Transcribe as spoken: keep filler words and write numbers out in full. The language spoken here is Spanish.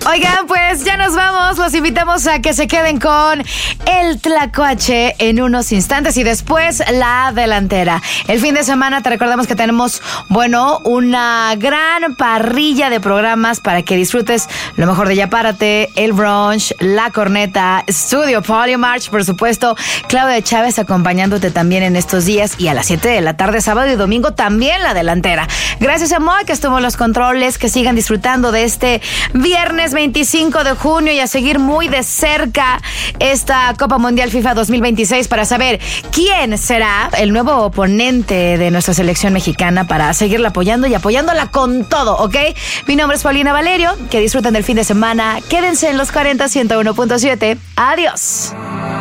Oigan, pues ya nos vamos. Los invitamos a que se queden con el Tlacuache en unos instantes y después la delantera. El fin de semana te recordamos que tenemos, bueno, una gran parrilla de programas para que disfrutes lo mejor de Ya Párate, El Brunch, La Corneta, Studio Polio March, por supuesto, Claudia Chávez acompañándote también en estos días y a las siete de la tarde, sábado y domingo también la delantera. Gracias a Moy que estuvo en los controles, que sigan disfrutando de este viernes veinticinco de junio y a seguir muy de cerca esta Copa Mundial FIFA dos mil veintiséis para saber quién será el nuevo oponente de nuestra selección mexicana para seguirla apoyando y apoyándola con todo, ¿ok? Mi nombre es Paulina Valerio, que disfruten del fin de semana, quédense en los cuarenta, ciento uno punto siete, adiós.